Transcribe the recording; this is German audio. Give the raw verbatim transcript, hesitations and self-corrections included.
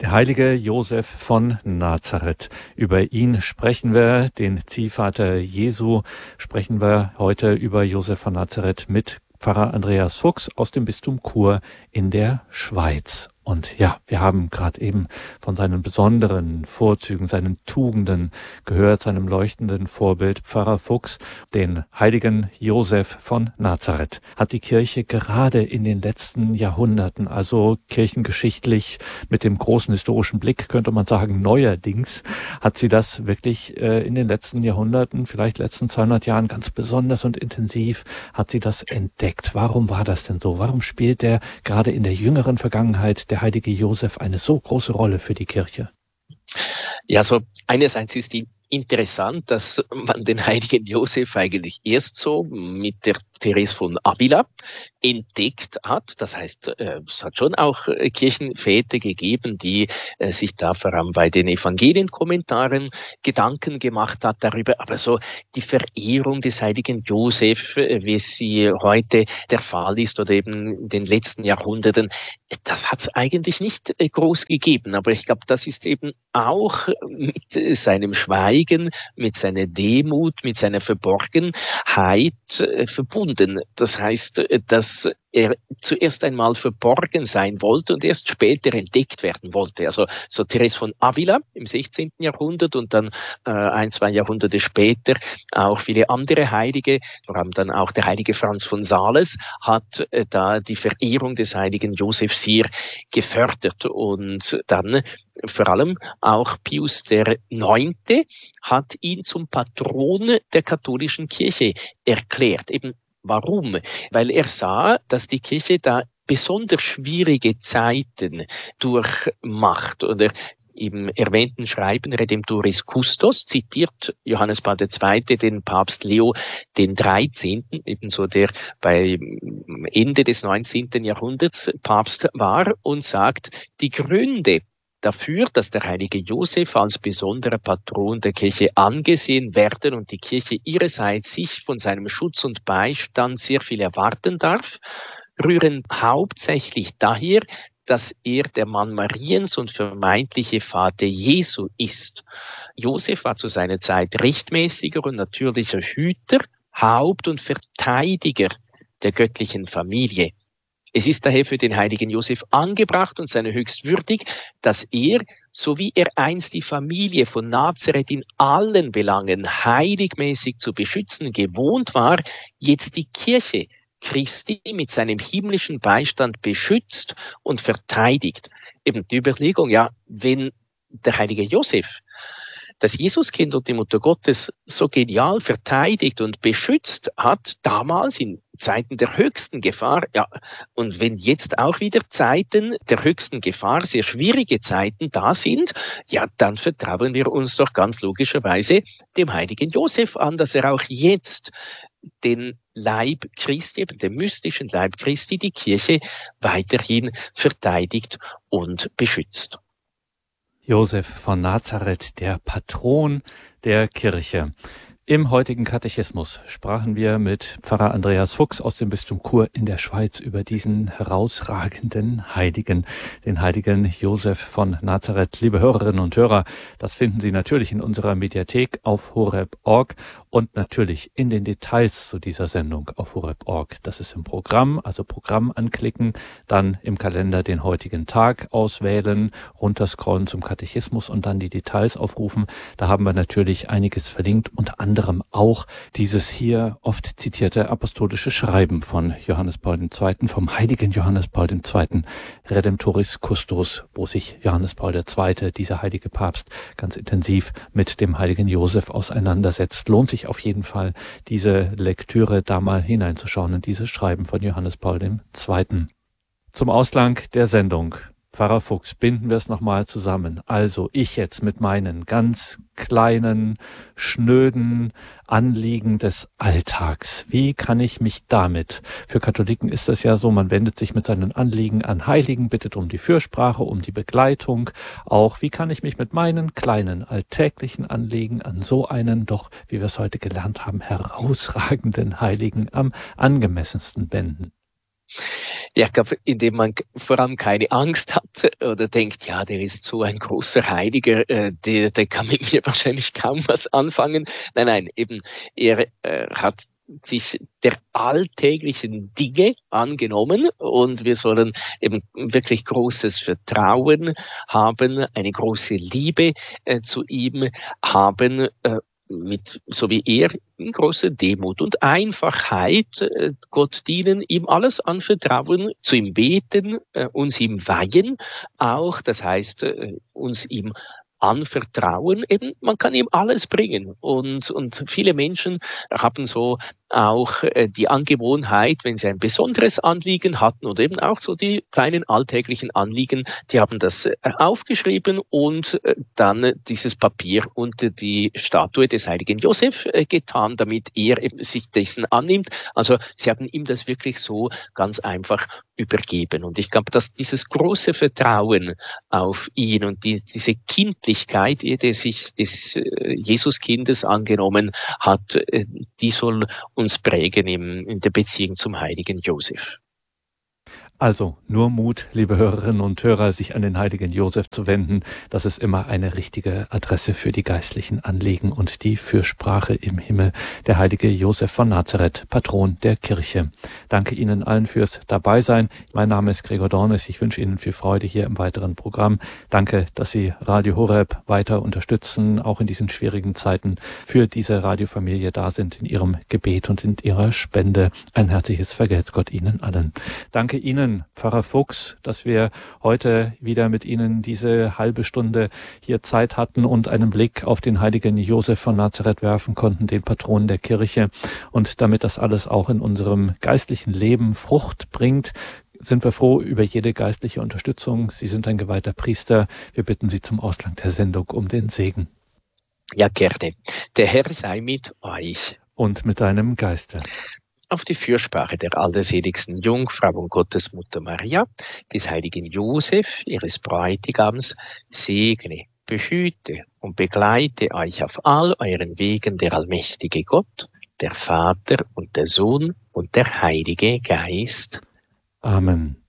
Der heilige Josef von Nazareth. Über ihn sprechen wir, den Ziehvater Jesu, sprechen wir heute über Josef von Nazareth mit Pfarrer Andreas Fuchs aus dem Bistum Chur in der Schweiz. Und ja, wir haben gerade eben von seinen besonderen Vorzügen, seinen Tugenden gehört, seinem leuchtenden Vorbild Pfarrer Fuchs, den heiligen Josef von Nazareth. Hat die Kirche gerade in den letzten Jahrhunderten, also kirchengeschichtlich mit dem großen historischen Blick, könnte man sagen, neuerdings, hat sie das wirklich äh, in den letzten Jahrhunderten, vielleicht letzten zweihundert Jahren ganz besonders und intensiv, hat sie das entdeckt. Warum war das denn so? Warum spielt der gerade in der jüngeren Vergangenheit der heilige Josef eine so große Rolle für die Kirche? Ja, so einerseits ist die interessant, dass man den heiligen Josef eigentlich erst so mit der Therese von Avila entdeckt hat. Das heißt, es hat schon auch Kirchenväter gegeben, die sich da vor allem bei den Evangelienkommentaren Gedanken gemacht hat darüber. Aber so die Verehrung des heiligen Josef, wie sie heute der Fall ist oder eben in den letzten Jahrhunderten, das hat es eigentlich nicht groß gegeben. Aber ich glaube, das ist eben auch mit seinem Schweigen, mit seiner Demut, mit seiner Verborgenheit verbunden. Das heißt, dass er zuerst einmal verborgen sein wollte und erst später entdeckt werden wollte. Also so Therese von Avila im sechzehnten Jahrhundert und dann äh, ein, zwei Jahrhunderte später auch viele andere Heilige, vor allem dann auch der heilige Franz von Sales, hat äh, da die Verehrung des heiligen Josef sehr gefördert. Und dann vor allem auch Pius der Neunte hat ihn zum Patron der katholischen Kirche erklärt. Eben warum? Weil er sah, dass die Kirche da besonders schwierige Zeiten durchmacht. Und er im erwähnten Schreiben Redemptoris Custos zitiert Johannes Paul der Zweite den Papst Leo den Dreizehnten, ebenso der bei Ende des neunzehnten Jahrhunderts Papst war, und sagt, die Gründe dafür, dass der heilige Josef als besonderer Patron der Kirche angesehen werden und die Kirche ihrerseits sich von seinem Schutz und Beistand sehr viel erwarten darf, rühren hauptsächlich daher, dass er der Mann Mariens und vermeintliche Vater Jesu ist. Josef war zu seiner Zeit rechtmäßiger und natürlicher Hüter, Haupt und Verteidiger der göttlichen Familie. Es ist daher für den heiligen Josef angebracht und seine höchst würdig, dass er, so wie er einst die Familie von Nazareth in allen Belangen heiligmäßig zu beschützen gewohnt war, jetzt die Kirche Christi mit seinem himmlischen Beistand beschützt und verteidigt. Eben die Überlegung, ja, wenn der heilige Josef das Jesuskind und die Mutter Gottes so genial verteidigt und beschützt hat, damals in Zeiten der höchsten Gefahr, ja, und wenn jetzt auch wieder Zeiten der höchsten Gefahr, sehr schwierige Zeiten da sind, ja, dann vertrauen wir uns doch ganz logischerweise dem heiligen Josef an, dass er auch jetzt den Leib Christi, eben den mystischen Leib Christi, die Kirche weiterhin verteidigt und beschützt. Josef von Nazareth, der Patron der Kirche. Im heutigen Katechismus sprachen wir mit Pfarrer Andreas Fuchs aus dem Bistum Chur in der Schweiz über diesen herausragenden Heiligen, den heiligen Josef von Nazareth. Liebe Hörerinnen und Hörer, das finden Sie natürlich in unserer Mediathek auf horeb punkt org und natürlich in den Details zu dieser Sendung auf horeb punkt org. Das ist im Programm, also Programm anklicken, dann im Kalender den heutigen Tag auswählen, runterscrollen zum Katechismus und dann die Details aufrufen. Da haben wir natürlich einiges verlinkt, unter anderem auch dieses hier oft zitierte apostolische Schreiben von Johannes Paul der Zweite., vom heiligen Johannes Paul der Zweite., Redemptoris Custos, wo sich Johannes Paul der Zweite., dieser heilige Papst, ganz intensiv mit dem heiligen Josef auseinandersetzt. Lohnt sich auf jeden Fall, diese Lektüre da mal hineinzuschauen in dieses Schreiben von Johannes Paul der Zweite. Zum Ausklang der Sendung. Pfarrer Fuchs, binden wir es nochmal zusammen. Also ich jetzt mit meinen ganz kleinen, schnöden Anliegen des Alltags. Wie kann ich mich damit? Für Katholiken ist das ja so, man wendet sich mit seinen Anliegen an Heiligen, bittet um die Fürsprache, um die Begleitung. Auch wie kann ich mich mit meinen kleinen, alltäglichen Anliegen an so einen doch, wie wir es heute gelernt haben, herausragenden Heiligen am angemessensten wenden? Ja, ich glaube, indem man vor allem keine Angst hat oder denkt, ja, der ist so ein großer Heiliger, äh, der, der kann mit mir wahrscheinlich kaum was anfangen. Nein, nein, eben, er äh, hat sich der alltäglichen Dinge angenommen und wir sollen eben wirklich großes Vertrauen haben, eine große Liebe äh, zu ihm haben, äh, mit, so wie er, in großer Demut und Einfachheit äh, Gott dienen, ihm alles anvertrauen, zu ihm beten, äh, uns ihm weihen auch, das heißt, äh, uns ihm anvertrauen, eben, man kann ihm alles bringen. Und, und viele Menschen haben so auch äh, die Angewohnheit, wenn sie ein besonderes Anliegen hatten oder eben auch so die kleinen alltäglichen Anliegen, die haben das äh, aufgeschrieben und äh, dann dieses Papier unter die Statue des heiligen Josef äh, getan, damit er eben sich dessen annimmt. Also sie haben ihm das wirklich so ganz einfach übergeben. Und ich glaube, dass dieses große Vertrauen auf ihn und die, diese Kindlichkeit, die sich des äh, Jesuskindes angenommen hat, äh, die soll uns prägen im, in der Beziehung zum heiligen Josef. Also nur Mut, liebe Hörerinnen und Hörer, sich an den heiligen Josef zu wenden. Das ist immer eine richtige Adresse für die geistlichen Anliegen und die Fürsprache im Himmel. Der heilige Josef von Nazareth, Patron der Kirche. Danke Ihnen allen fürs Dabeisein. Mein Name ist Gregor Dornis. Ich wünsche Ihnen viel Freude hier im weiteren Programm. Danke, dass Sie Radio Horeb weiter unterstützen, auch in diesen schwierigen Zeiten für diese Radiofamilie da sind, in Ihrem Gebet und in Ihrer Spende. Ein herzliches Vergelt's Gott Ihnen allen. Danke Ihnen, Pfarrer Fuchs, dass wir heute wieder mit Ihnen diese halbe Stunde hier Zeit hatten und einen Blick auf den heiligen Josef von Nazareth werfen konnten, den Patron der Kirche. Und damit das alles auch in unserem geistlichen Leben Frucht bringt, sind wir froh über jede geistliche Unterstützung. Sie sind ein geweihter Priester. Wir bitten Sie zum Ausklang der Sendung um den Segen. Ja, gerne. Der Herr sei mit euch. Und mit deinem Geiste. Auf die Fürsprache der allerseligsten Jungfrau und Gottesmutter Maria, des heiligen Josef, ihres Bräutigams, segne, behüte und begleite euch auf all euren Wegen der allmächtige Gott, der Vater und der Sohn und der Heilige Geist. Amen.